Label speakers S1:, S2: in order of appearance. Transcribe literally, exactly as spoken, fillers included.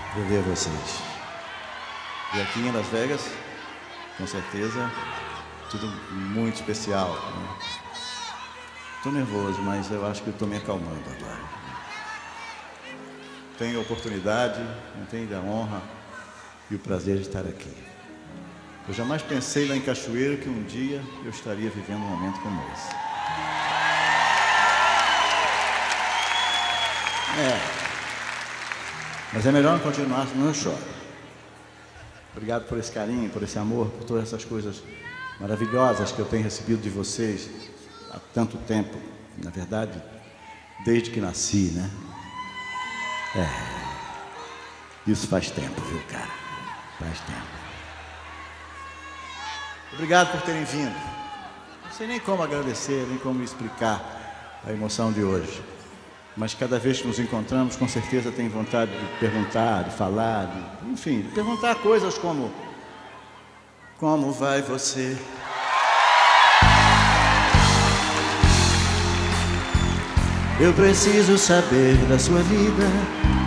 S1: Rever vocês. E aqui em Las Vegas, com certeza, tudo muito especial. Estou nervoso, mas eu acho que estou me acalmando agora. Tenho a oportunidade, tenho a honra e o prazer de estar aqui. Eu jamais pensei lá em Cachoeiro que um dia eu estaria vivendo um momento como esse. É. Mas é melhor não continuar, senão eu choro. Obrigado por esse carinho, por esse amor, por todas essas coisas maravilhosas que eu tenho recebido de vocês há tanto tempo. Na verdade, desde que nasci, né? É. Isso faz tempo, viu, cara? Faz tempo. Obrigado por terem vindo. Não sei nem como agradecer, nem como explicar a emoção de hoje. Mas cada vez que nos encontramos, com certeza tem vontade de perguntar, de falar, de, enfim, de perguntar coisas como: como vai você? Eu preciso saber da sua vida.